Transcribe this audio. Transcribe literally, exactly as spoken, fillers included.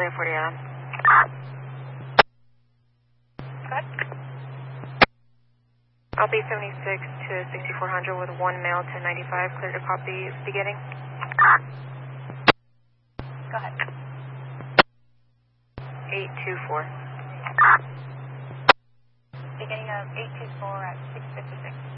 Area forty-eight. Go ahead. L B seventy-six to sixty-four hundred with one male ten ninety-five, clear to copy beginning. Go ahead. eight two four. Beginning of eight two four at six fifty-six.